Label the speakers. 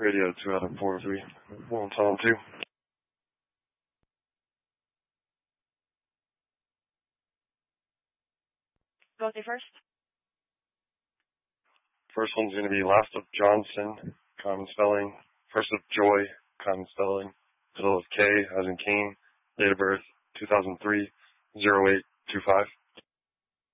Speaker 1: Radio 2 out of 4, 3. One time 2.
Speaker 2: Go with the first.
Speaker 1: First one's going to be Last of Johnson, common spelling. First of Joy, common spelling. Middle of K, as in Kane. Date of birth, 2003, 0825.